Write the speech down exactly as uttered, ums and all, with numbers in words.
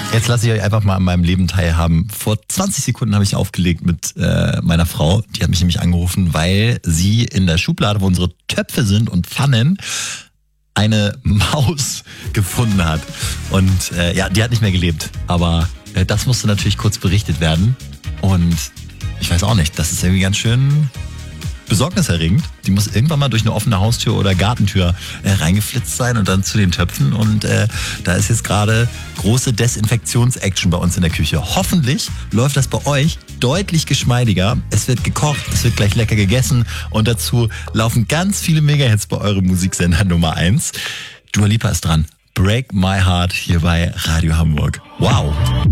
Jetzt lasse ich euch einfach mal an meinem Leben teilhaben. Vor zwanzig Sekunden habe ich aufgelegt mit äh, meiner Frau. Die hat mich nämlich angerufen, weil sie in der Schublade, wo unsere Töpfe sind und Pfannen, eine Maus gefunden hat. Und äh, ja, die hat nicht mehr gelebt. Aber äh, das musste natürlich kurz berichtet werden. Und ich weiß auch nicht, das ist irgendwie ganz schön besorgniserregend. Die muss irgendwann mal durch eine offene Haustür oder Gartentür äh, reingeflitzt sein und dann zu den Töpfen. Und äh, da ist jetzt gerade große Desinfektions-Action bei uns in der Küche. Hoffentlich läuft das bei euch deutlich geschmeidiger. Es wird gekocht, es wird gleich lecker gegessen und dazu laufen ganz viele Megahits bei eurem Musiksender Nummer eins. Dua Lipa ist dran. Break My Heart hier bei Radio Hamburg. Wow.